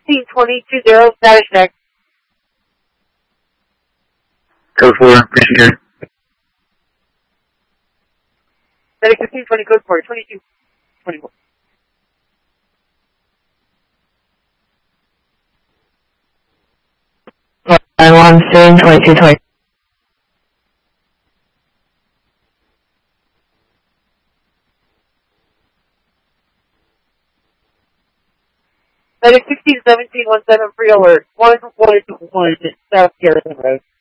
16-20-20, status check. Code 4, Michigan. Medic 15-20, code 4, 22-24. I want 22-20. Medic 16-17-17, free alert. 111, South Garrison Road.